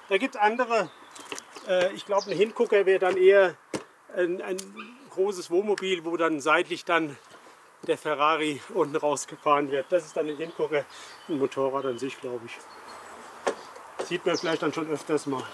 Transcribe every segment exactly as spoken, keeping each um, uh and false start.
Da gibt es andere, äh, ich glaube ein Hingucker wäre dann eher ein, ein großes Wohnmobil, wo dann seitlich dann der Ferrari unten rausgefahren wird. Das ist dann ein Hingucker, ein Motorrad an sich, glaube ich. Sieht man vielleicht dann schon öfters mal.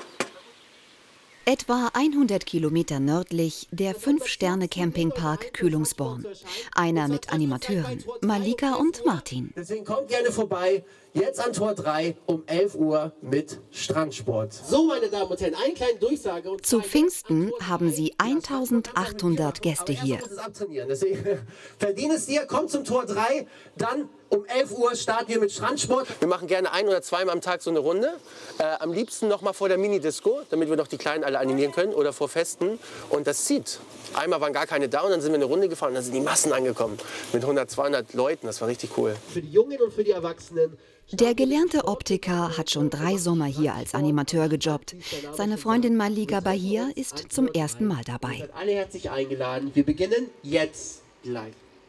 Etwa hundert Kilometer nördlich der Fünf-Sterne-Campingpark Kühlungsborn. Einer mit Animateuren, Malika und Martin. Deswegen kommt gerne vorbei, jetzt an Tor drei um elf Uhr mit Strandsport. So, meine Damen und Herren, einen kleinen Durchsage. Und Zu Pfingsten haben sie eintausendachthundert Gäste hier. Verdien es dir, komm zum Tor drei, dann um elf Uhr starten wir mit Strandsport. Wir machen gerne ein- oder zweimal am Tag so eine Runde. Äh, am liebsten noch mal vor der Mini-Disco, damit wir noch die Kleinen alle animieren können, oder vor Festen. Und das zieht. Einmal waren gar keine da und dann sind wir eine Runde gefahren und dann sind die Massen angekommen. Mit hundert, zweihundert Leuten, das war richtig cool. Für die Jungen und für die Erwachsenen. Der gelernte Optiker hat schon drei Sommer hier als Animateur gejobbt. Seine Freundin Malika Bahir ist zum ersten Mal dabei. Ihr seid alle herzlich eingeladen. Wir beginnen jetzt gleich.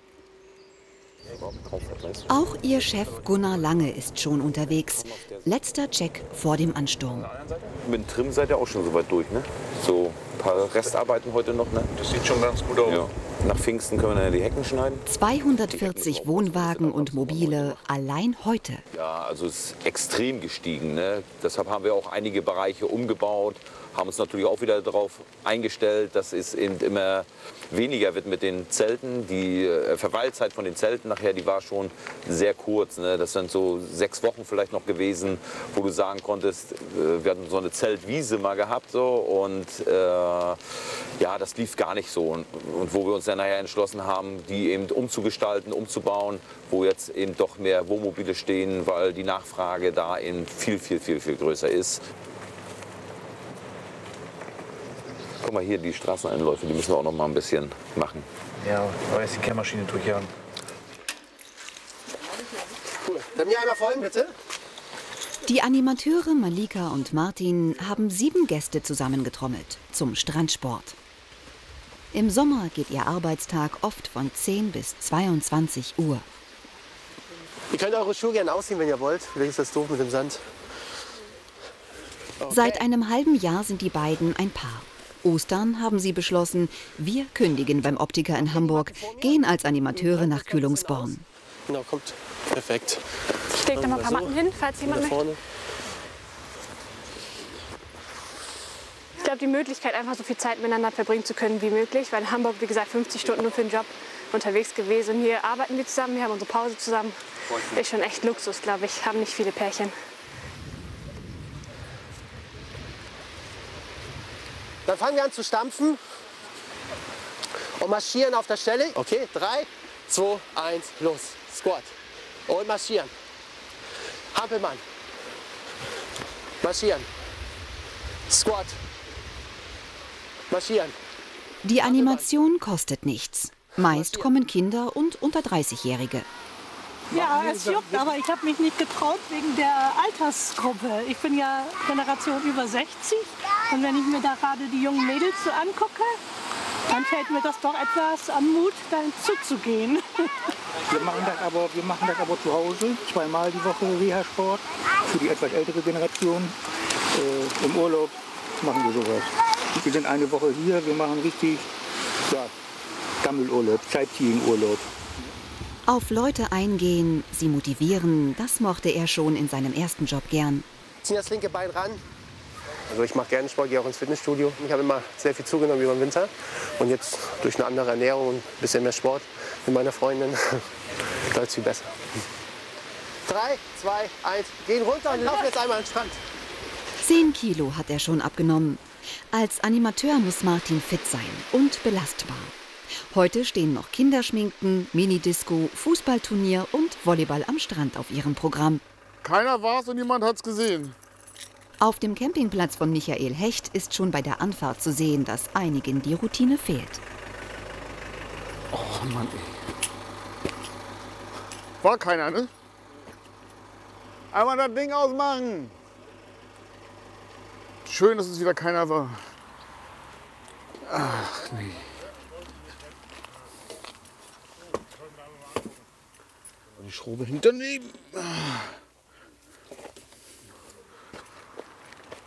Auch ihr Chef Gunnar Lange ist schon unterwegs. Letzter Check vor dem Ansturm. Mit dem Trim seid ihr auch schon so weit durch, ne? So ein paar Restarbeiten heute noch, ne? Das sieht schon ganz gut aus. Ja. Nach Pfingsten können wir dann die Hecken schneiden. zweihundertvierzig Wohnwagen und Mobile allein heute. Ja, also es ist extrem gestiegen, ne? Deshalb haben wir auch einige Bereiche umgebaut, haben uns natürlich auch wieder darauf eingestellt, dass es eben immer weniger wird mit den Zelten. Die äh, Verweilzeit von den Zelten nachher, die war schon sehr kurz, ne? Das sind so sechs Wochen vielleicht noch gewesen, wo du sagen konntest, äh, wir hatten so eine Zeltwiese mal gehabt so, und äh, ja, das lief gar nicht so. Und, und wo wir uns dann nachher entschlossen haben, die eben umzugestalten, umzubauen, wo jetzt eben doch mehr Wohnmobile stehen, weil die Nachfrage da eben viel, viel, viel, viel größer ist. Guck mal hier, die Straßeneinläufe, die müssen wir auch noch mal ein bisschen machen. Ja, aber jetzt die Kehrmaschine durchjagen. Cool. Dann mir einmal folgen, bitte. Die Animateure Malika und Martin haben sieben Gäste zusammengetrommelt zum Strandsport. Im Sommer geht ihr Arbeitstag oft von zehn bis zweiundzwanzig Uhr. Ihr könnt eure Schuhe gerne ausziehen, wenn ihr wollt. Vielleicht ist das doof mit dem Sand. Okay. Seit einem halben Jahr sind die beiden ein Paar. Ostern haben sie beschlossen, wir kündigen beim Optiker in Hamburg, gehen als Animateure nach Kühlungsborn. Genau, kommt. Perfekt. Ich lege da mal ein paar Matten hin, falls jemand möchte. Ich glaube, die Möglichkeit, einfach so viel Zeit miteinander verbringen zu können wie möglich, weil in Hamburg, wie gesagt, fünfzig Stunden nur für den Job unterwegs gewesen. Und hier arbeiten wir zusammen, wir haben unsere Pause zusammen. Ist schon echt Luxus, glaube ich. Haben nicht viele Pärchen. Dann fangen wir an zu stampfen und marschieren auf der Stelle. Okay, drei, zwei, eins, los. Squat. Und marschieren. Hampelmann. Marschieren. Squat. Marschieren. Die Animation kostet nichts. Meist kommen Kinder und unter dreißigjährige. Ja, es juckt, aber ich habe mich nicht getraut wegen der Altersgruppe. Ich bin ja Generation über sechzig und wenn ich mir da gerade die jungen Mädels so angucke, dann fällt mir das doch etwas an Mut, dann zuzugehen. Wir machen das aber, wir machen das aber zu Hause, zweimal die Woche Reha-Sport für die etwas ältere Generation. Äh, Im Urlaub machen wir sowas. Wir sind eine Woche hier, wir machen richtig ja, Gammelurlaub, Sightseeing-Urlaub. Auf Leute eingehen, sie motivieren, das mochte er schon in seinem ersten Job gern. Zieh das linke Bein ran. Also ich mache gerne Sport, gehe auch ins Fitnessstudio. Ich habe immer sehr viel zugenommen über den Winter. Und jetzt durch eine andere Ernährung und ein bisschen mehr Sport mit meiner Freundin läuft es viel besser. Drei, zwei, eins, gehen runter und laufen jetzt einmal an den Strand. Zehn Kilo hat er schon abgenommen. Als Animateur muss Martin fit sein und belastbar. Heute stehen noch Kinderschminken, Minidisco, Fußballturnier und Volleyball am Strand auf ihrem Programm. Keiner war's und niemand hat's gesehen. Auf dem Campingplatz von Michael Hecht ist schon bei der Anfahrt zu sehen, dass einigen die Routine fehlt. Oh Mann, ey. War keiner, ne? Einmal das Ding ausmachen. Schön, dass es wieder keiner war. Ach nee. Die Schraube hinter daneben.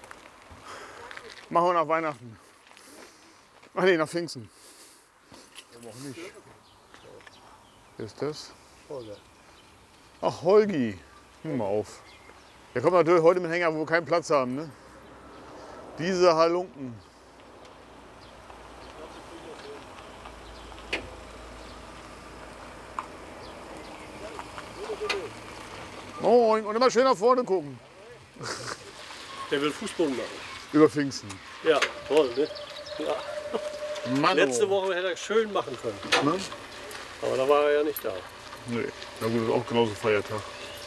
Machen wir nach Weihnachten. Ach nee, nach Pfingsten. Aber auch nicht. Wer ist das? Holger. Ach, Holgi. Nimm mal auf. Der kommt natürlich heute mit Hänger, wo wir keinen Platz haben. Ne? Diese Halunken. Moin. Und immer schön nach vorne gucken. Der will Fußboden machen. Über Pfingsten. Ja, toll, ne? Ja. Mann, Letzte oh. Woche hätte er schön machen können. Ne? Aber da war er ja nicht da. Nee, na gut, ist auch genauso Feiertag.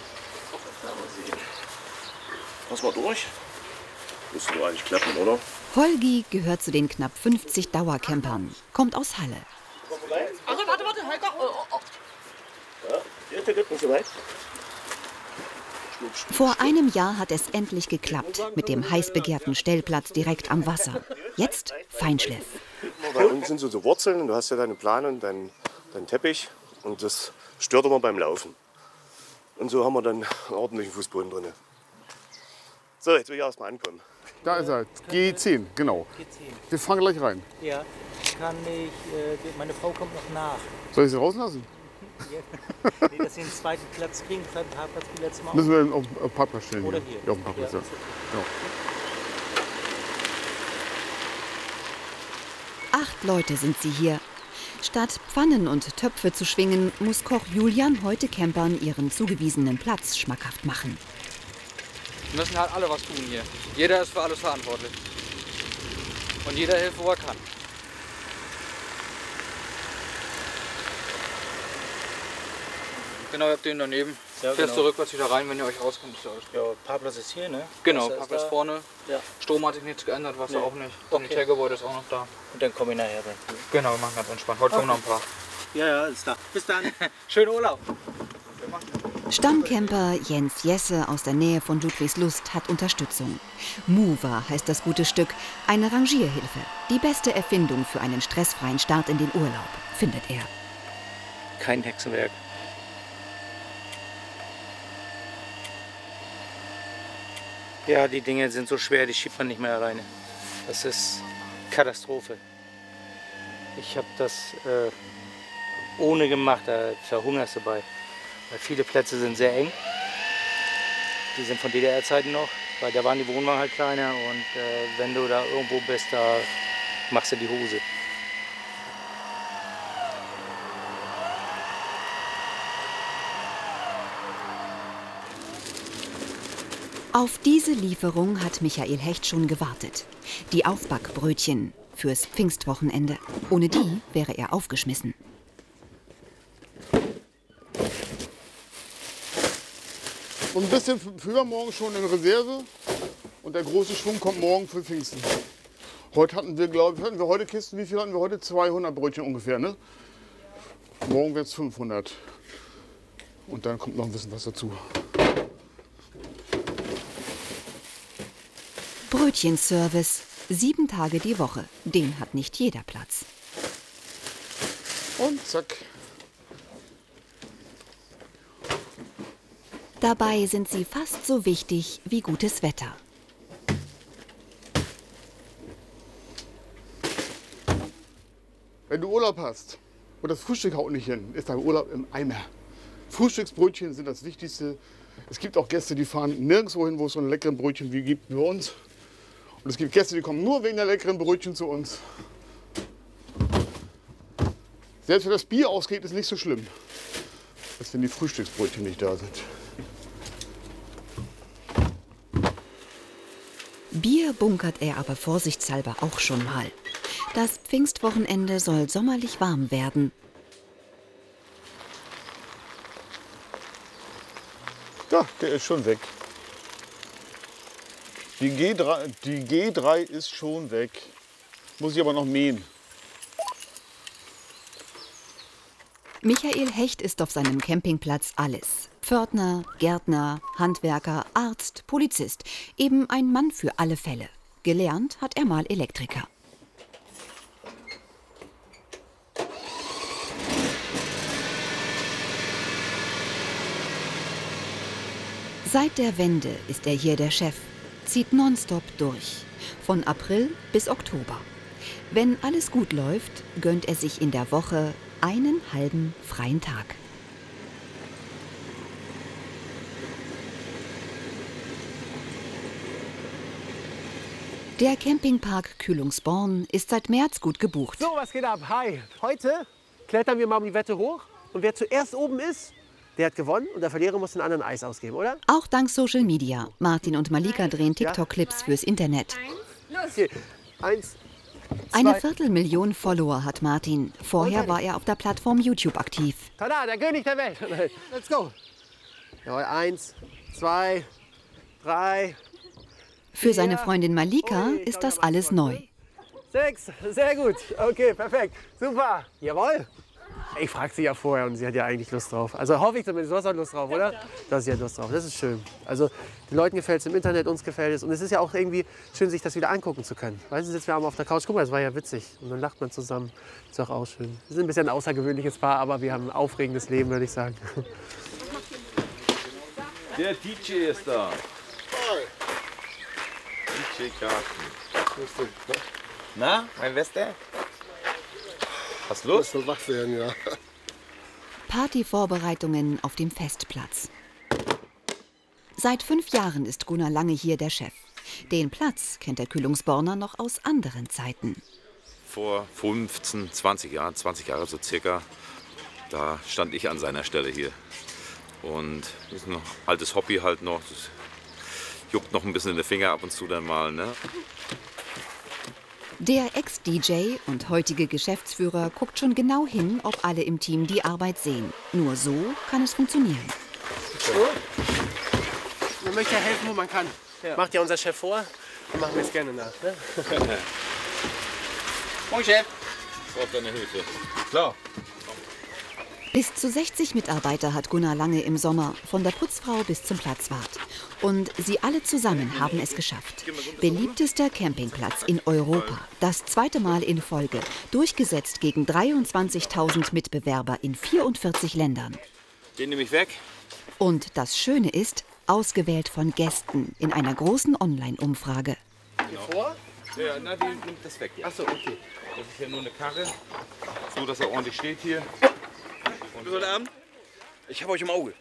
Pass mal durch. Müsste doch eigentlich klappen, oder? Holgi gehört zu den knapp fünfzig Dauercampern, kommt aus Halle. Also, warte, warte, Holger. Oh, oh, oh. Ja, der geht nicht so weit. Vor einem Jahr hat es endlich geklappt mit dem heiß begehrten Stellplatz direkt am Wasser. Jetzt Feinschliff. Bei uns sind so, so Wurzeln und du hast ja deine Plane und deinen dein Teppich und das stört immer beim Laufen. Und so haben wir dann einen ordentlichen Fußboden drin. So, jetzt will ich erstmal ankommen. Da ist er, G zehn, genau. G zehn. Wir fahren gleich rein. Ja, kann ich, äh, meine Frau kommt noch nach. Soll ich sie rauslassen? Ja. Nee, dass sie einen zweiten Platz kriegen, einen zweiten Parkplatz wie letztes Mal. Müssen wir auf den Parkplatz stellen. Oder hier. hier. Ja, auf dem Parkplatz, Ja, ja. ist okay. Ja. Acht Leute sind sie hier. Statt Pfannen und Töpfe zu schwingen, muss Koch Julian heute Campern ihren zugewiesenen Platz schmackhaft machen. Wir müssen halt alle was tun hier. Jeder ist für alles verantwortlich. Und jeder hilft, wo er kann. Genau, ihr habt den daneben. Ja, Fährst genau. du rückwärts wieder rein, wenn ihr euch auskennt. Ist alles. Ja, Parkplatz ist hier, ne? Genau, Wasser Parkplatz da. vorne. Ja. Strom hat sich nichts geändert, Wasser Nee. auch nicht. Okay. Sanitärgebäude ist auch noch da. Und dann komme ich nachher rein. Genau, wir machen ganz entspannt. Heute kommen noch ein paar. Ja, ja, ist da. Bis dann. Schönen Urlaub. Stammcamper Jens Jesse aus der Nähe von Ludwigslust hat Unterstützung. Mover heißt das gute Stück, eine Rangierhilfe. Die beste Erfindung für einen stressfreien Start in den Urlaub, findet er. Kein Hexenwerk. Ja, die Dinge sind so schwer, die schiebt man nicht mehr alleine. Das ist Katastrophe. Ich habe das äh, ohne gemacht, da verhungerst du bei. Weil viele Plätze sind sehr eng. Die sind von D D R-Zeiten noch, weil da waren die Wohnwagen halt kleiner und äh, wenn du da irgendwo bist, da machst du die Hose. Auf diese Lieferung hat Michael Hecht schon gewartet. Die Aufbackbrötchen fürs Pfingstwochenende. Ohne die wäre er aufgeschmissen. Und ein bisschen für übermorgen schon in Reserve. Und der große Schwung kommt morgen für Pfingsten. Heute hatten wir, glaube ich, hatten wir heute Kisten, wie viel hatten wir heute? zweihundert Brötchen ungefähr, ne? Morgen wird es fünfhundert. Und dann kommt noch ein bisschen was dazu. Brötchenservice, sieben Tage die Woche. Den hat nicht jeder Platz. Und zack. Dabei sind sie fast so wichtig wie gutes Wetter. Wenn du Urlaub hast und das Frühstück haut nicht hin, ist dein Urlaub im Eimer. Frühstücksbrötchen sind das Wichtigste. Es gibt auch Gäste, die fahren nirgendwo hin, wo es so ein leckeren Brötchen wie gibt wie bei uns. Und es gibt Gäste, die kommen nur wegen der leckeren Brötchen zu uns. Selbst wenn das Bier ausgeht, ist nicht so schlimm, als wenn die Frühstücksbrötchen nicht da sind. Bier bunkert er aber vorsichtshalber auch schon mal. Das Pfingstwochenende soll sommerlich warm werden. Ja, der ist schon weg. Die G drei, die G drei ist schon weg. Muss ich aber noch mähen. Michael Hecht ist auf seinem Campingplatz alles. Pförtner, Gärtner, Handwerker, Arzt, Polizist. Eben ein Mann für alle Fälle. Gelernt hat er mal Elektriker. Seit der Wende ist er hier der Chef. zieht nonstop durch. Von April bis Oktober. Wenn alles gut läuft, gönnt er sich in der Woche einen halben freien Tag. Der Campingpark Kühlungsborn ist seit März gut gebucht. So, was geht ab? Hi. Heute klettern wir mal um die Wette hoch. Und wer zuerst oben ist, der hat gewonnen. Und der Verlierer muss den anderen Eis ausgeben, oder? Auch dank Social Media. Martin und Malika drehen TikTok-Clips fürs Internet. Okay. Eins, zwei. Eine Viertelmillion Follower hat Martin. Vorher war er auf der Plattform YouTube aktiv. Tada, der König der Welt. Let's go. Jawohl, eins, zwei, drei. Für seine Freundin Malika ist das alles neu. Sechs, sehr gut. Okay, perfekt. Super. Jawohl. Ich frage sie ja vorher und sie hat ja eigentlich Lust drauf. Also hoffe ich zumindest, du hast auch Lust drauf, oder? Du hast ja Lust drauf. Das ist schön. Also den Leuten gefällt es im Internet, uns gefällt es. Und es ist ja auch irgendwie schön, sich das wieder angucken zu können. Weißt du, sitzen wir abends auf der Couch, guck mal, das war ja witzig. Und dann lacht man zusammen. Ist auch, auch schön. Wir sind ein bisschen ein außergewöhnliches Paar, aber wir haben ein aufregendes Leben, würde ich sagen. Der D J ist da. D J Carsten. Na, mein Bester? Hast du Lust? Das wach werden, ja. Partyvorbereitungen auf dem Festplatz. Seit fünf Jahren ist Gunnar Lange hier der Chef. Den Platz kennt der Kühlungsborner noch aus anderen Zeiten. Vor fünfzehn, zwanzig Jahren, zwanzig Jahre so circa, da stand ich an seiner Stelle hier. Und das ist ein altes Hobby halt noch. Das juckt noch ein bisschen in den Finger ab und zu dann mal, ne? Der Ex-D J und heutige Geschäftsführer guckt schon genau hin, ob alle im Team die Arbeit sehen. Nur so kann es funktionieren. So. Man möchte ja helfen, wo man kann. Ja. Macht ja unser Chef vor, dann machen wir es gerne nach. Ne? Moin Chef. Ich brauche deine Hilfe. Klar. Bis zu sechzig Mitarbeiter hat Gunnar Lange im Sommer, von der Putzfrau bis zum Platzwart. Und sie alle zusammen haben es geschafft. Beliebtester Campingplatz in Europa. Das zweite Mal in Folge. Durchgesetzt gegen dreiundzwanzigtausend Mitbewerber in vierundvierzig Ländern. Den nehme ich weg. Und das Schöne ist, ausgewählt von Gästen in einer großen Online-Umfrage. Vor? Ja, na, die nimmt das weg. Ja. Achso, okay. Das ist ja nur eine Karre. So, dass er ordentlich steht hier. Guten Abend. Ich habe euch im Auge.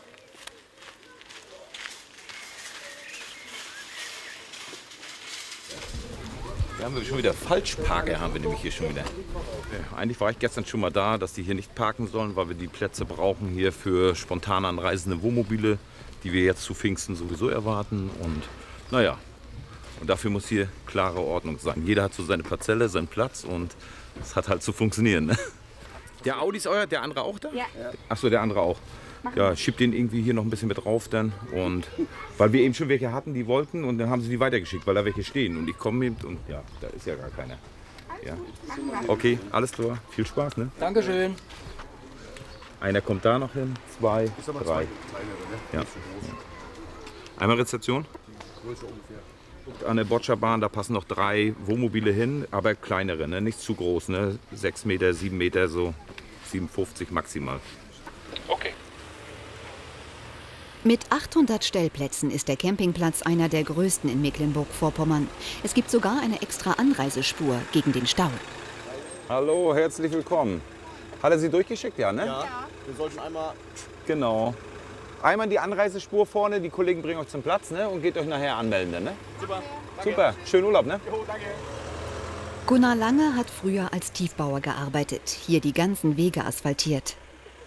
Da haben wir schon wieder Falschparker, haben wir nämlich hier schon wieder. Ja, eigentlich war ich gestern schon mal da, dass die hier nicht parken sollen, weil wir die Plätze brauchen hier für spontan anreisende Wohnmobile, die wir jetzt zu Pfingsten sowieso erwarten. Und naja, und dafür muss hier klare Ordnung sein. Jeder hat so seine Parzelle, seinen Platz und es hat halt zu funktionieren. Ne? Der Audi ist euer, der andere auch da? Ja. Achso, der andere auch. Ja, schiebt den irgendwie hier noch ein bisschen mit drauf dann. Und weil wir eben schon welche hatten, die wollten und dann haben sie die weitergeschickt, weil da welche stehen. Und ich komme eben und ja, da ist ja gar keiner. Ja. Okay, alles klar. Viel Spaß, ne? Dankeschön. Einer kommt da noch hin, zwei, drei. Ja. Einmal Rezeption. Größe ungefähr. An der Boccia-Bahn, da passen noch drei Wohnmobile hin, aber kleinere, ne? Nicht zu groß, ne? sechs Meter, sieben Meter, so siebenundfünfzig maximal. Okay. Mit achthundert Stellplätzen ist der Campingplatz einer der größten in Mecklenburg-Vorpommern. Es gibt sogar eine extra Anreisespur gegen den Stau. Hallo, herzlich willkommen. Hat er Sie durchgeschickt, ja, ne? Ja, wir sollten einmal... Genau. Einmal die Anreisespur vorne, die Kollegen bringen euch zum Platz, ne? Und geht euch nachher anmelden, ne? Super. Danke. Super, schönen Urlaub, ne? Jo, danke. Gunnar Lange hat früher als Tiefbauer gearbeitet, hier die ganzen Wege asphaltiert.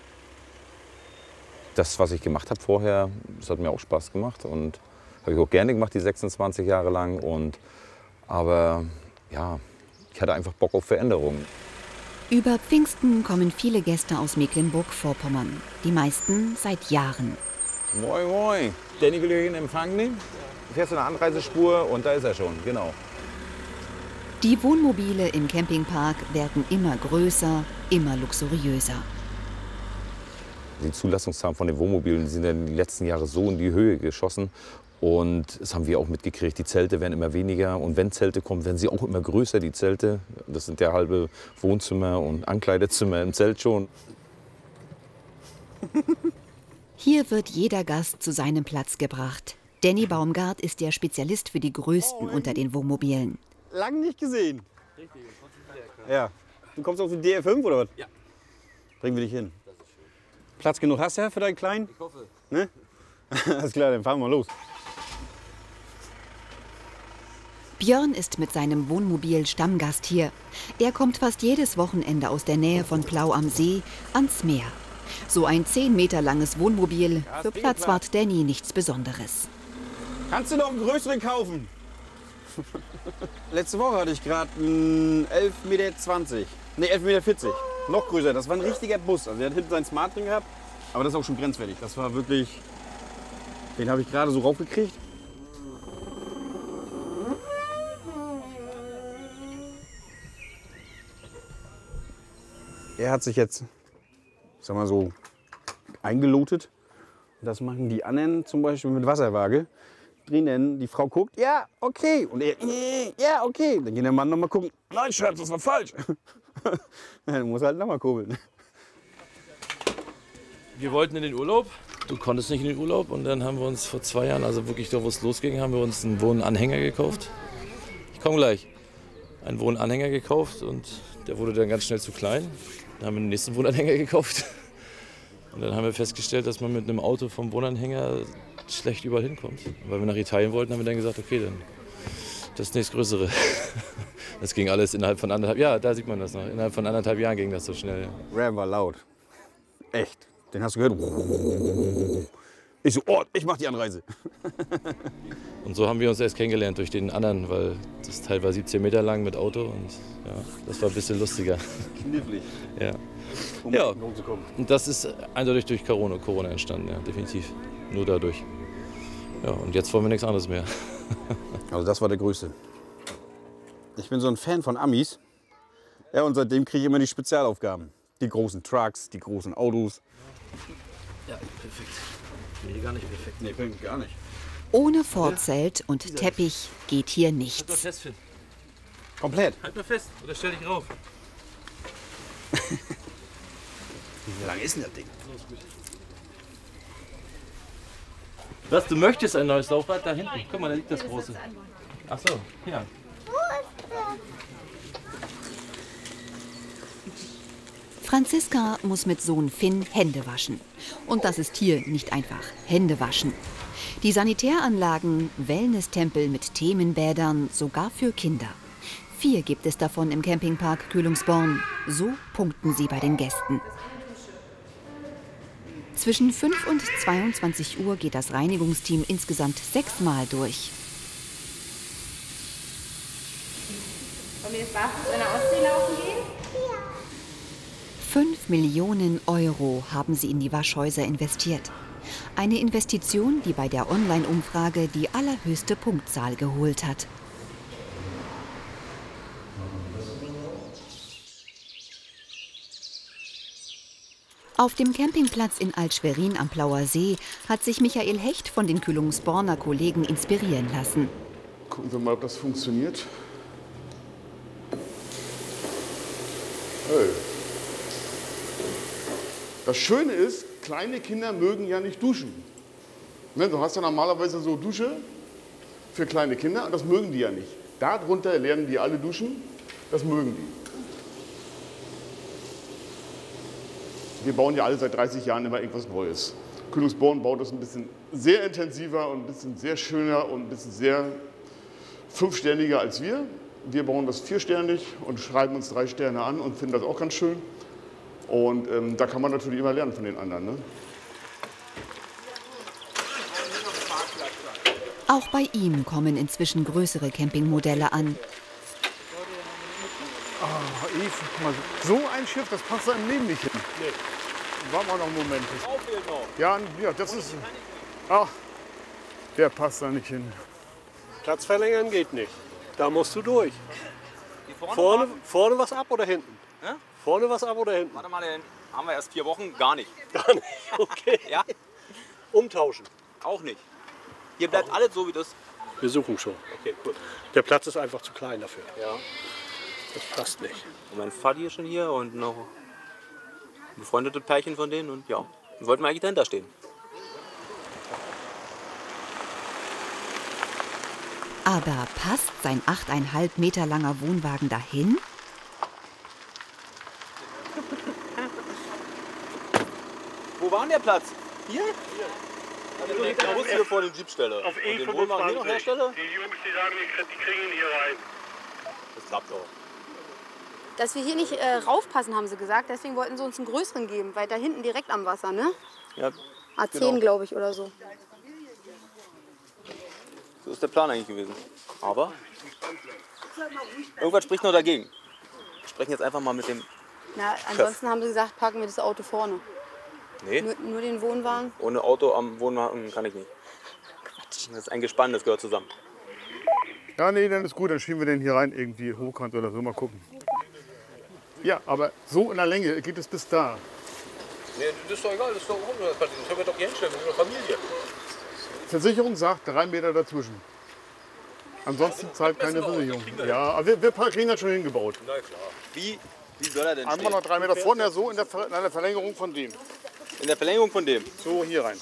Das, was ich gemacht habe vorher, das hat mir auch Spaß gemacht und habe ich auch gerne gemacht, die sechsundzwanzig Jahre lang. Und, aber ja, ich hatte einfach Bock auf Veränderungen. Über Pfingsten kommen viele Gäste aus Mecklenburg-Vorpommern, die meisten seit Jahren. Moin, moin. Danny will hier in Empfang nehmen. Fährst du eine Anreisespur und da ist er schon, genau. Die Wohnmobile im Campingpark werden immer größer, immer luxuriöser. Die Zulassungszahlen von den Wohnmobilen sind in den letzten Jahren so in die Höhe geschossen. Und das haben wir auch mitgekriegt. Die Zelte werden immer weniger. Und wenn Zelte kommen, werden sie auch immer größer, die Zelte. Das sind ja halbe Wohnzimmer und Ankleidezimmer im Zelt schon. Hier wird jeder Gast zu seinem Platz gebracht. Danny Baumgart ist der Spezialist für die größten unter den Wohnmobilen. Lang nicht gesehen. Ja. Du kommst auf die D R fünf oder was? Ja. Bringen wir dich hin. Platz genug hast du ja für deinen Kleinen? Ich hoffe. Ne? Alles klar, dann fahren wir los. Björn ist mit seinem Wohnmobil Stammgast hier. Er kommt fast jedes Wochenende aus der Nähe von Plau am See ans Meer. So ein zehn Meter langes Wohnmobil, für Platzwart Danny nichts Besonderes. Kannst du noch einen größeren kaufen? Letzte Woche hatte ich gerade einen elf Meter zwanzig. Ne, elf Meter vierzig. Noch größer. Das war ein richtiger Bus. Also der hat hinten seinen Smart drin gehabt. Aber das ist auch schon grenzwertig. Das war wirklich... Den habe ich gerade so raufgekriegt. Er hat sich jetzt, sag mal so, eingelotet. Das machen die anderen zum Beispiel mit Wasserwaage. Drinnen, die Frau guckt, ja, okay. Und er, ja, okay. Dann geht der Mann noch mal gucken, nein, Schatz, das war falsch. Dann muss halt noch mal kurbeln. Wir wollten in den Urlaub. Du konntest nicht in den Urlaub. Und dann haben wir uns vor zwei Jahren, also wirklich da, wo es losging, haben wir uns einen Wohnanhänger gekauft. Ich komme gleich. Einen Wohnanhänger gekauft und der wurde dann ganz schnell zu klein. Dann haben wir den nächsten Wohnanhänger gekauft. Und dann haben wir festgestellt, dass man mit einem Auto vom Wohnanhänger schlecht überall hinkommt. Und weil wir nach Italien wollten, haben wir dann gesagt, okay, dann das nächstgrößere. Das ging alles innerhalb von anderthalb Jahren. Ja, da sieht man das noch. Innerhalb von anderthalb Jahren ging das so schnell. Ja. Ram war laut. Echt. Den hast du gehört. Ich so, oh, ich mach die Anreise. Und so haben wir uns erst kennengelernt durch den anderen, weil das Teil war siebzehn Meter lang mit Auto und ja, das war ein bisschen lustiger. Knifflig. Ja. Um Ja. zu kommen. Und das ist eindeutig durch Corona, Corona entstanden, ja, definitiv. Nur dadurch. Ja, und jetzt wollen wir nichts anderes mehr. Also das war der Größte. Ich bin so ein Fan von Amis. Ja, und seitdem kriege ich immer die Spezialaufgaben. Die großen Trucks, die großen Autos. Ja, perfekt. Nee, gar nicht perfekt. Nee, gar nicht. Ohne Vorzelt und Teppich geht hier Halt mal nichts. fest, Finn. Komplett. Halt mal fest oder stell dich rauf. Wie lang ist denn das Ding? Was, du möchtest ein neues Laufrad? Da hinten. Guck mal, da liegt das große. Ach so, ja. Franziska muss mit Sohn Finn Hände waschen. Und das ist hier nicht einfach Hände waschen. Die Sanitäranlagen, Wellnesstempel mit Themenbädern, sogar für Kinder. Vier gibt es davon im Campingpark Kühlungsborn. So punkten sie bei den Gästen. Zwischen fünf und zweiundzwanzig Uhr geht das Reinigungsteam insgesamt sechsmal durch. Wollen wir jetzt barfuß in der Ostsee laufen gehen? Fünf Millionen Euro haben sie in die Waschhäuser investiert. Eine Investition, die bei der Online-Umfrage die allerhöchste Punktzahl geholt hat. Auf dem Campingplatz in Alt-Schwerin am Plauer See hat sich Michael Hecht von den Kühlungsborner Kollegen inspirieren lassen. Gucken wir mal, ob das funktioniert. Hey. Das Schöne ist, kleine Kinder mögen ja nicht duschen. Ne, du hast ja normalerweise so Dusche für kleine Kinder und das mögen die ja nicht. Darunter lernen die alle duschen, das mögen die. Wir bauen ja alle seit dreißig Jahren immer irgendwas Neues. Kühlungsborn baut das ein bisschen sehr intensiver und ein bisschen sehr schöner und ein bisschen sehr fünfsterniger als wir. Wir bauen das viersternig und schreiben uns drei Sterne an und finden das auch ganz schön. Und ähm, da kann man natürlich immer lernen von den anderen. Ne? Auch bei ihm kommen inzwischen größere Campingmodelle an. Oh, Eve, guck mal, so ein Schiff, das passt da im Leben nicht hin. Nee. Warten wir noch einen Moment. Ja, ja, das ist... Ach, der passt da nicht hin. Platz verlängern geht nicht. Da musst du durch. Vorne, Vorne, vorne was ab oder hinten? Ja? Vorne was ab oder hinten? Warte mal, den haben wir erst vier Wochen, gar nicht. Gar nicht, okay. Ja? Umtauschen. Auch nicht. Hier bleibt alles so wie das. Wir suchen schon. Okay, gut. Der Platz ist einfach zu klein dafür. Ja. Das passt nicht. Und mein Vati ist schon hier und noch ein befreundetes Pärchen von denen und ja, wir wollten eigentlich dahinter stehen. Aber passt sein achteinhalb Meter langer Wohnwagen dahin? Wo war denn der Platz? Hier? Hier. Also ich der Bus hier vor dem Jeep stelle. Auf E Und den Wohnwagen hier noch herstelle? Die Jungs, die sagen, die kriegen ihn hier rein. Das klappt doch. Dass wir hier nicht äh, raufpassen, haben sie gesagt. Deswegen wollten sie uns einen größeren geben, weil da hinten direkt am Wasser, ne? Ja, A zehn, genau. glaube ich, oder so. So ist der Plan eigentlich gewesen. Aber irgendwas spricht noch dagegen. Wir sprechen jetzt einfach mal mit dem Na, ansonsten haben sie gesagt, parken wir das Auto vorne. Nee, Nur, nur den Wohnwagen. ohne Auto am Wohnwagen kann ich nicht. Quatsch. Das ist ein Gespann, das gehört zusammen. Ja, nee, dann ist gut, dann schieben wir den hier rein, irgendwie hochkant oder so, mal gucken. Ja, aber so in der Länge geht es bis da. Nee, das ist doch egal, das ist doch rum. Das können wir doch hier hinstellen, wir sind doch Familie. Versicherung sagt drei Meter dazwischen. Ansonsten zahlt keine Versicherung. Ja, aber wir, wir kriegen das schon hingebaut. Na klar. Wie, wie soll er denn Einmal noch drei Meter vorne, so in der, Ver in der Verlängerung von dem. In der Verlängerung von dem? So hier rein.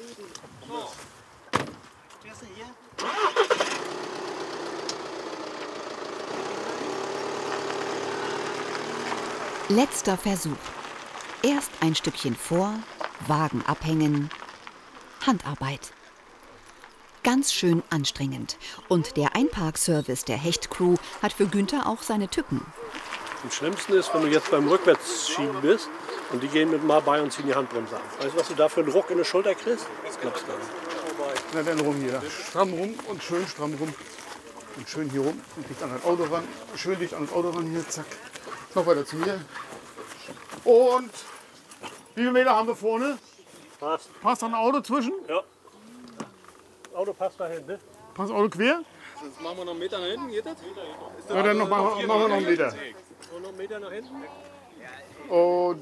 Letzter Versuch. Erst ein Stückchen vor, Wagen abhängen, Handarbeit. Ganz schön anstrengend. Und der Einparkservice der Hecht-Crew hat für Günther auch seine Tücken. Am schlimmsten ist, wenn du jetzt beim Rückwärtsschieben bist und die gehen mit mal bei und ziehen die Handbremse an. Weißt du, was du da für einen Ruck in die Schulter kriegst? Das glaubst du gar nicht. Na dann rum hier. Stramm rum und schön stramm rum. Und schön hier rum und dicht an das Auto ran. Schön dicht an das Auto ran hier, zack. Noch weiter zu mir. Und wie viele Meter haben wir vorne? Passt. Passt da ein Auto zwischen? Ja. Das Auto passt dahin, ne? Passt das Auto quer? Jetzt machen wir noch einen Meter nach hinten, geht das? Ja, dann noch, machen, machen wir noch einen Meter. Und noch einen Meter nach hinten. Und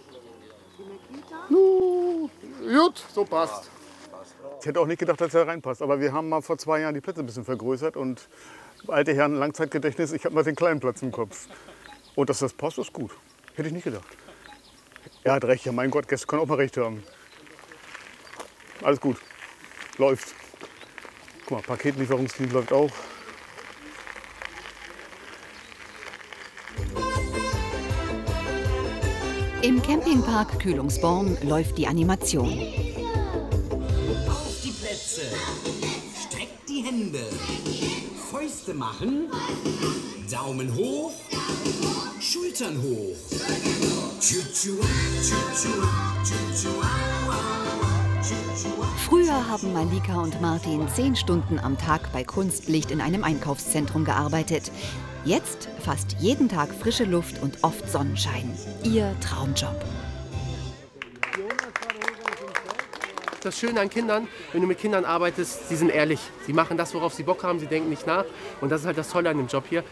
nu, gut, so passt. Ich hätte auch nicht gedacht, dass er reinpasst. Aber wir haben mal vor zwei Jahren die Plätze ein bisschen vergrößert. Und alte Herren, Langzeitgedächtnis, ich habe mal den kleinen Platz im Kopf. Und dass das passt, ist gut. Hätte ich nicht gedacht. Er hat recht, ja mein Gott, Gäste können auch mal recht haben. Alles gut, läuft. Guck mal, Paketlieferungsdienst läuft auch. Im Campingpark Kühlungsborn läuft die Animation. Auf die Plätze, streckt die Hände, Fäuste machen, Daumen hoch, Schultern hoch. Früher haben Malika und Martin zehn Stunden am Tag bei Kunstlicht in einem Einkaufszentrum gearbeitet. Jetzt fast jeden Tag frische Luft und oft Sonnenschein. Ihr Traumjob. Das Schöne an Kindern, wenn du mit Kindern arbeitest, sie sind ehrlich. Sie machen das, worauf sie Bock haben, sie denken nicht nach. Und das ist halt das Tolle an dem Job hier.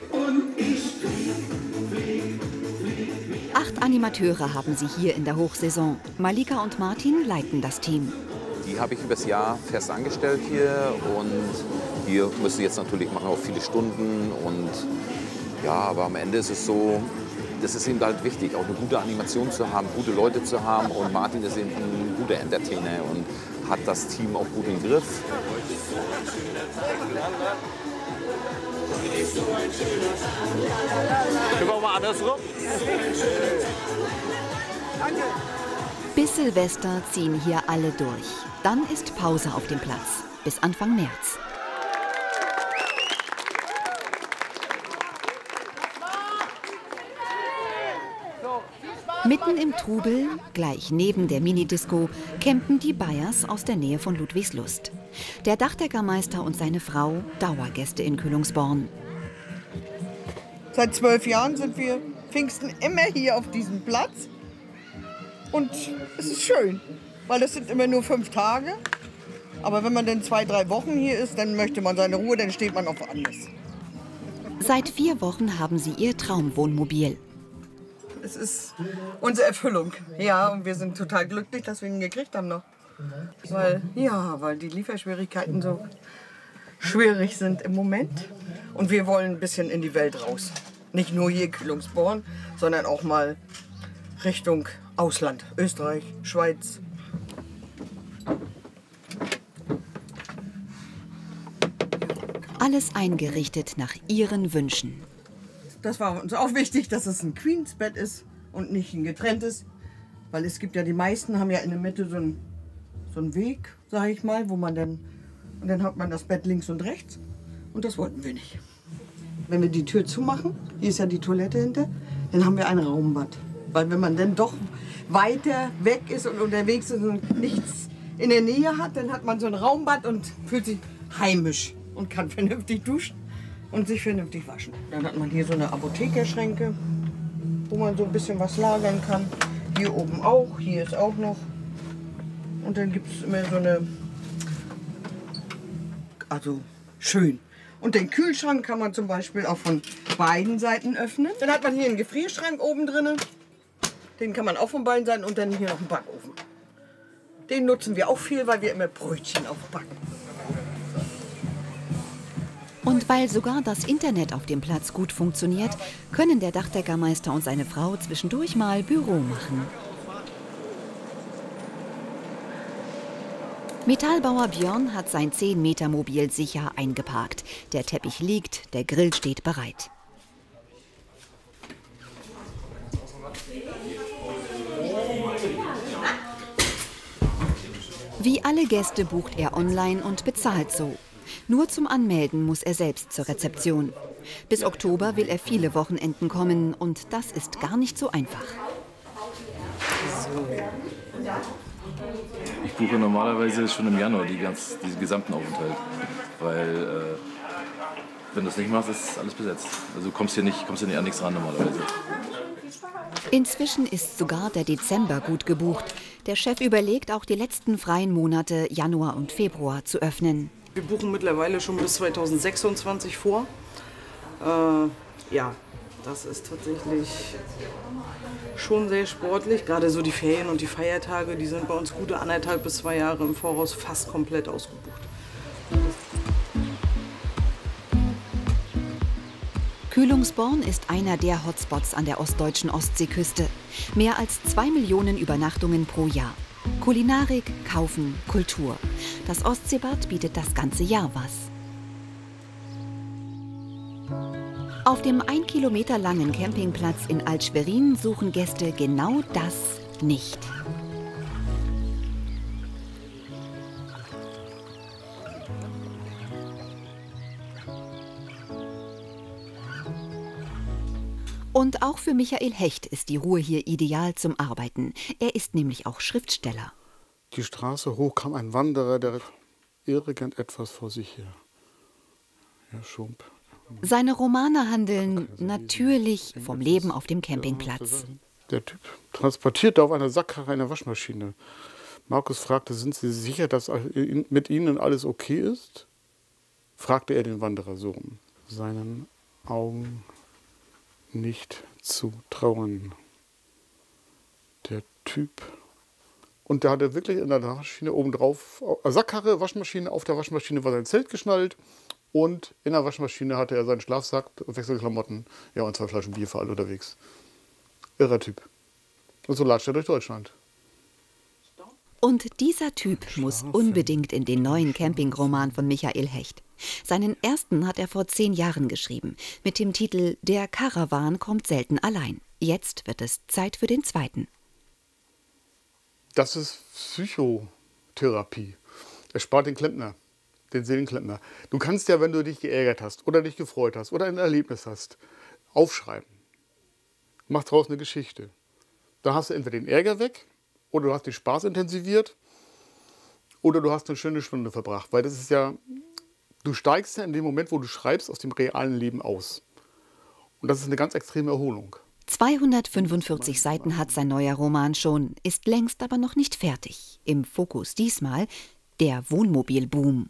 Acht Animateure haben sie hier in der Hochsaison. Malika und Martin leiten das Team. Die habe ich übers Jahr fest angestellt hier und hier müssen jetzt natürlich machen auch viele Stunden und ja, aber am Ende ist es so, das ist eben halt wichtig, auch eine gute Animation zu haben, gute Leute zu haben und Martin ist eben ein guter Entertainer und hat das Team auch gut im Griff. Können wir auch mal andersrum? Bis Silvester ziehen hier alle durch. Dann ist Pause auf dem Platz. Bis Anfang März. Mitten im Trubel, gleich neben der Minidisco, campen die Bayers aus der Nähe von Ludwigslust. Der Dachdeckermeister und seine Frau Dauergäste in Kühlungsborn. Seit zwölf Jahren sind wir Pfingsten immer hier auf diesem Platz. Und es ist schön, weil das sind immer nur fünf Tage. Aber wenn man dann zwei, drei Wochen hier ist, dann möchte man seine Ruhe, dann steht man auf woanders. Seit vier Wochen haben sie ihr Traumwohnmobil. Es ist unsere Erfüllung. Ja, und wir sind total glücklich, dass wir ihn gekriegt haben noch. Weil, ja, weil die Lieferschwierigkeiten so schwierig sind im Moment. Und wir wollen ein bisschen in die Welt raus. Nicht nur hier Kühlungsborn, sondern auch mal Richtung Ausland. Österreich, Schweiz. Alles eingerichtet nach ihren Wünschen. Das war uns auch wichtig, dass es ein Queensbett ist und nicht ein getrenntes. Weil es gibt ja, die meisten haben ja in der Mitte so einen, so einen Weg, sage ich mal, wo man dann, und dann hat man das Bett links und rechts. Und das wollten wir nicht. Wenn wir die Tür zumachen, hier ist ja die Toilette hinter, dann haben wir ein Raumbad. Weil wenn man dann doch weiter weg ist und unterwegs ist und nichts in der Nähe hat, dann hat man so ein Raumbad und fühlt sich heimisch und kann vernünftig duschen und sich vernünftig waschen. Dann hat man hier so eine Apothekerschränke, wo man so ein bisschen was lagern kann. Hier oben auch, hier ist auch noch. Und dann gibt es immer so eine, also schön. Und den Kühlschrank kann man zum Beispiel auch von beiden Seiten öffnen. Dann hat man hier einen Gefrierschrank oben drin. Den kann man auch von beiden Seiten und dann hier noch einen Backofen. Den nutzen wir auch viel, weil wir immer Brötchen aufbacken. Und weil sogar das Internet auf dem Platz gut funktioniert, können der Dachdeckermeister und seine Frau zwischendurch mal Büro machen. Metallbauer Björn hat sein zehn Meter Mobil sicher eingeparkt. Der Teppich liegt, der Grill steht bereit. Wie alle Gäste bucht er online und bezahlt so. Nur zum Anmelden muss er selbst zur Rezeption. Bis Oktober will er viele Wochenenden kommen und das ist gar nicht so einfach. Ich buche normalerweise schon im Januar die ganz, diesen gesamten Aufenthalt, weil äh, wenn du das nicht machst, ist alles besetzt. Also du kommst hier nicht, kommst hier nicht an nichts ran normalerweise. Inzwischen ist sogar der Dezember gut gebucht. Der Chef überlegt, auch die letzten freien Monate Januar und Februar zu öffnen. Wir buchen mittlerweile schon bis zweitausendsechsundzwanzig vor. Äh, ja, das ist tatsächlich schon sehr sportlich. Gerade so die Ferien und die Feiertage, die sind bei uns gute anderthalb bis zwei Jahre im Voraus fast komplett ausgebucht. Kühlungsborn ist einer der Hotspots an der ostdeutschen Ostseeküste. Mehr als zwei Millionen Übernachtungen pro Jahr. Kulinarik, Kaufen, Kultur. Das Ostseebad bietet das ganze Jahr was. Auf dem ein Kilometer langen Campingplatz in Alt-Schwerin suchen Gäste genau das nicht. Und auch für Michael Hecht ist die Ruhe hier ideal zum Arbeiten. Er ist nämlich auch Schriftsteller. Die Straße hoch kam ein Wanderer, der irgendetwas vor sich her. Herr Schump. Seine Romane handeln natürlich vom Leben auf dem Campingplatz. Der Typ transportierte auf einer Sackkarre eine Waschmaschine. Markus fragte, sind Sie sicher, dass mit Ihnen alles okay ist? Fragte er den Wanderer so. Seinen Augen nicht zu trauen. Der Typ. Und der hatte wirklich in der Waschmaschine obendrauf, Sackkarre, Waschmaschine, auf der Waschmaschine war sein Zelt geschnallt und in der Waschmaschine hatte er seinen Schlafsack und Wechselklamotten, ja, und zwei Flaschen Bier für alle unterwegs. Irrer Typ. Und so latscht er durch Deutschland. Und dieser Typ muss unbedingt in den neuen Campingroman von Michael Hecht. Seinen ersten hat er vor zehn Jahren geschrieben, mit dem Titel Der Karawan kommt selten allein. Jetzt wird es Zeit für den zweiten. Das ist Psychotherapie. Er spart den Klempner, den Seelenklempner. Du kannst ja, wenn du dich geärgert hast oder dich gefreut hast oder ein Erlebnis hast, aufschreiben. Mach draus eine Geschichte. Da hast du entweder den Ärger weg oder du hast den Spaß intensiviert oder du hast eine schöne Stunde verbracht. Weil das ist ja, du steigst ja in dem Moment, wo du schreibst, aus dem realen Leben aus. Und das ist eine ganz extreme Erholung. zweihundertfünfundvierzig Seiten hat sein neuer Roman schon, ist längst aber noch nicht fertig. Im Fokus diesmal der Wohnmobilboom.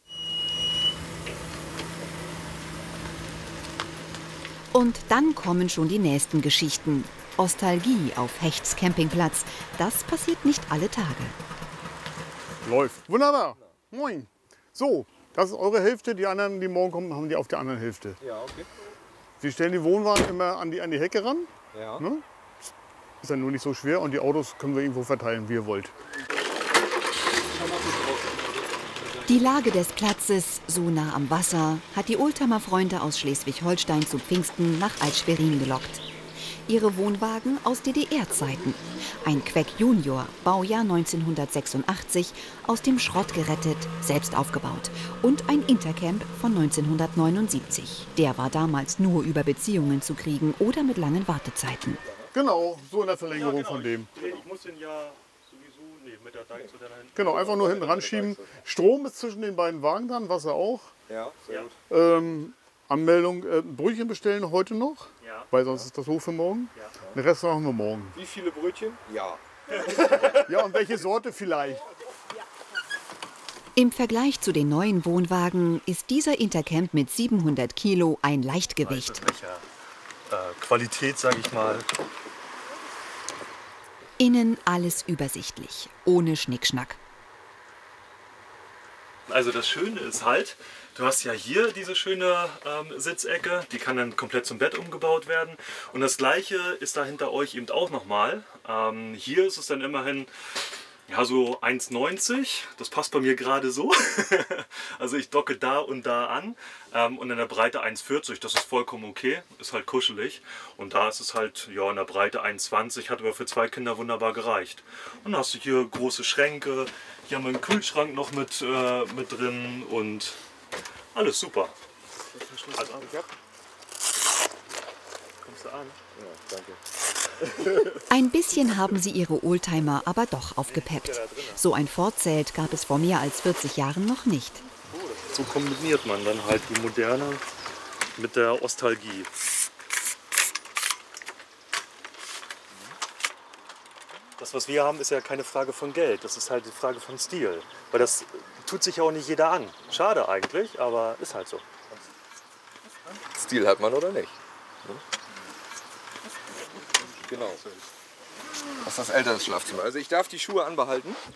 Und dann kommen schon die nächsten Geschichten. Ostalgie auf Hechts Campingplatz. Das passiert nicht alle Tage. Läuft. Wunderbar. Moin. So, das ist eure Hälfte. Die anderen, die morgen kommen, haben die auf der anderen Hälfte. Ja, okay. Wir stellen die Wohnwagen immer an die, an die Hecke ran. Ja. Ne? Ist ja nur nicht so schwer und die Autos können wir irgendwo verteilen, wie ihr wollt. Die Lage des Platzes, so nah am Wasser, hat die Oldtimer-Freunde aus Schleswig-Holstein zu Pfingsten nach Alt-Schwerin gelockt. Ihre Wohnwagen aus D D R-Zeiten. Ein Queck Junior, Baujahr neunzehnhundertsechsundachtzig, aus dem Schrott gerettet, selbst aufgebaut. Und ein Intercamp von neunzehnhundertneunundsiebzig. Der war damals nur über Beziehungen zu kriegen oder mit langen Wartezeiten. Genau, so in der Verlängerung ja, genau. von dem. Ich muss den ja sowieso nee, mit der Deichsel da hinten. Genau, einfach nur hinten ranschieben. Strom ist zwischen den beiden Wagen dran, Wasser auch. Ja, sehr gut. Ähm, Anmeldung, äh, Brötchen bestellen heute noch, ja. weil sonst ist das hoch für morgen. Ja. Den Rest machen wir morgen. Wie viele Brötchen? Ja. Ja, und welche Sorte vielleicht? Im Vergleich zu den neuen Wohnwagen ist dieser Intercamp mit siebenhundert Kilo ein Leichtgewicht. Äh, Qualität, sage ich mal. Innen alles übersichtlich, ohne Schnickschnack. Also das Schöne ist halt, du hast ja hier diese schöne ähm, Sitzecke, die kann dann komplett zum Bett umgebaut werden. Und das gleiche ist da hinter euch eben auch nochmal. Ähm, hier ist es dann immerhin ja, so eins neunzig, das passt bei mir gerade so. Also ich docke da und da an. Ähm, und in der Breite eins vierzig, das ist vollkommen okay, ist halt kuschelig. Und da ist es halt ja, in der Breite eins zwanzig, hat aber für zwei Kinder wunderbar gereicht. Und dann hast du hier große Schränke, hier haben wir einen Kühlschrank noch mit, äh, mit drin und alles super. Also, kommst du an? Ja, danke. Ein bisschen haben sie ihre Oldtimer aber doch aufgepeppt. So ein Fortzelt gab es vor mehr als vierzig Jahren noch nicht. So kombiniert man dann halt die Moderne mit der Nostalgie. Das, was wir haben, ist ja keine Frage von Geld, das ist halt die Frage von Stil. Weil das tut sich ja auch nicht jeder an. Schade eigentlich, aber ist halt so. Stil hat man oder nicht? Genau. Das ist das ältere Schlafzimmer. Also ich darf die Schuhe anbehalten.